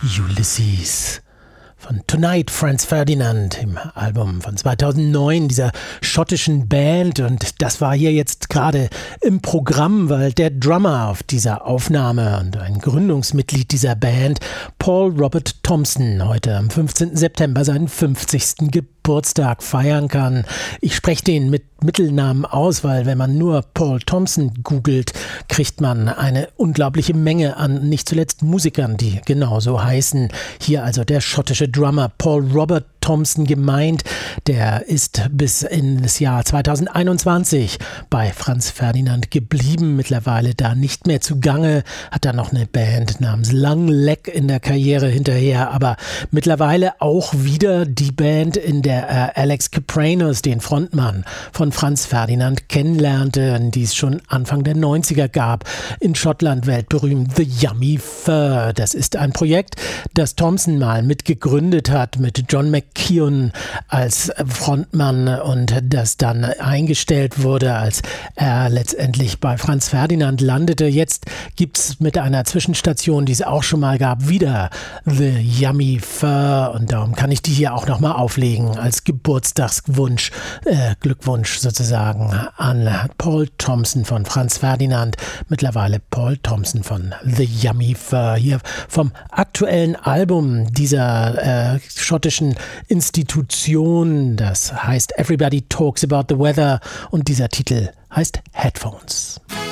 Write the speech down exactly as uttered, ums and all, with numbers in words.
Ulysses von Tonight, Franz Ferdinand, im Album von zweitausendneun dieser schottischen Band. Und das war hier jetzt gerade im Programm, weil der Drummer auf dieser Aufnahme und ein Gründungsmitglied dieser Band, Paul Robert Thompson, heute am fünfzehnten September seinen fünfzigsten Geburtstag feiern kann. Ich spreche den mit Mittelnamen aus, weil wenn man nur Paul Thompson googelt, kriegt man eine unglaubliche Menge an nicht zuletzt Musikern, die genauso heißen. Hier also der schottische Drummer Paul Robert Thompson gemeint. Der ist bis in das Jahr zweitausendeinundzwanzig bei Franz Ferdinand geblieben, mittlerweile da nicht mehr zugange, hat da noch eine Band namens Long Leg in der Karriere hinterher, aber mittlerweile auch wieder die Band, in der äh, Alex Kapranos, den Frontmann von Franz Ferdinand, kennenlernte, die es schon Anfang der neunziger gab, in Schottland weltberühmt The Yummy Fur. Das ist ein Projekt, das Thompson mal mitgegründet hat mit John McKeown als Frontmann und das dann eingestellt wurde, als er letztendlich bei Franz Ferdinand landete. Jetzt gibt es mit einer Zwischenstation, die es auch schon mal gab, wieder The Yummy Fur, und darum kann ich die hier auch nochmal auflegen als Geburtstagswunsch, äh, Glückwunsch sozusagen an Paul Thompson von Franz Ferdinand, mittlerweile Paul Thompson von The Yummy Fur, hier vom aktuellen Album dieser äh, schottischen Institution, das heißt Everybody Talks About the Weather, und dieser Titel heißt Headphones.